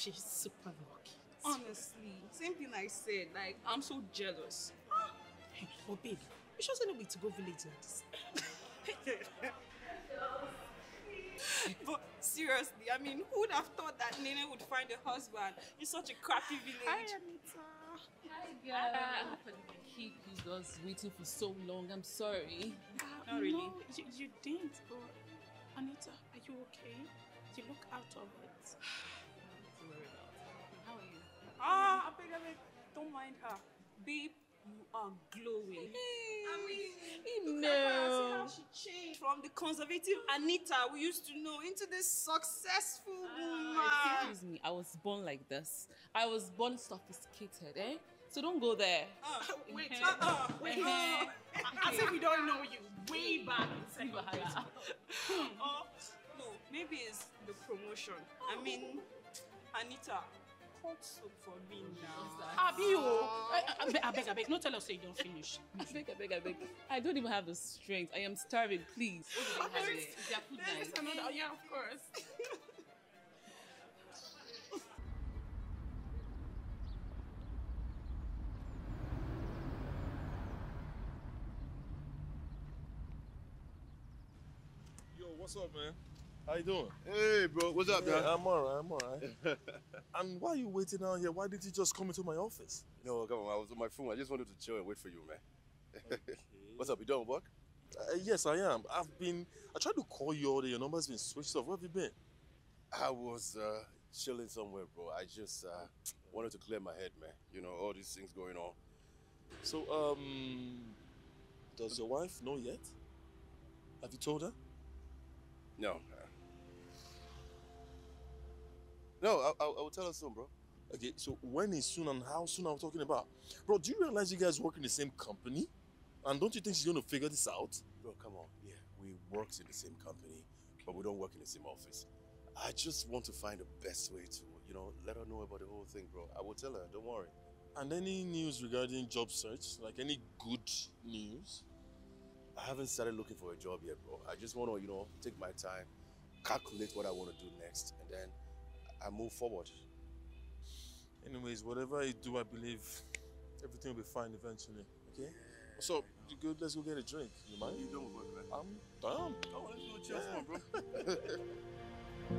She's super lucky. Honestly, same thing I said. Like, I'm so jealous. Hey, but babe, you sure say no way to go village like this. But seriously, I mean, who would have thought that Nene would find a husband in such a crappy village? Hi, Anita. Hi, girl. Hope I didn't keep you guys waiting for so long. I'm sorry. Not really. No, you didn't, but Anita, are you okay? You look out of it. Don't worry about it. How are you? I beg, don't mind her. Babe, you are glowing. I mean, look at her, see how she changed from the conservative Anita we used to know into this successful woman. Excuse me, I was born like this. I was born sophisticated, eh? So don't go there. Wait, Wait. as if we don't know you way back in secondary school. No, maybe it's the promotion. I mean, Anita, cut soap for me now. Abio, I beg, no tell us say you don't finish. I beg. I don't even have the strength. I am starving, please. What do they have here? Is their food nice? Another, yeah, of course. Yo, what's up, man? How you doing? Hey, bro. What's up, Yeah, man? I'm alright. And why are you waiting down here? Why didn't you just come into my office? No, come on. I was on my phone. I just wanted to chill and wait for you, man. What's up? You done with work? Yes, I am. I tried to call you all day. Your number's been switched off. Where have you been? I was chilling somewhere, bro. I just wanted to clear my head, man. You know, all these things going on. So, does your wife know yet? Have you told her? No. No, I will tell her soon, bro. Okay, so when is soon and how soon are we talking about? Bro, do you realize you guys work in the same company? And don't you think she's going to figure this out? Bro, come on. Yeah, we work in the same company, but we don't work in the same office. I just want to find the best way to, let her know about the whole thing, bro. I will tell her, don't worry. And any news regarding job search? Like any good news? I haven't started looking for a job yet, bro. I just want to, take my time, calculate what I want to do next, and then I move forward. Anyways, whatever I do, I believe everything will be fine eventually. Okay? So, you good? Let's go get a drink. You mind? You done with work, man? I'm done. Oh, let's go chill some, bro.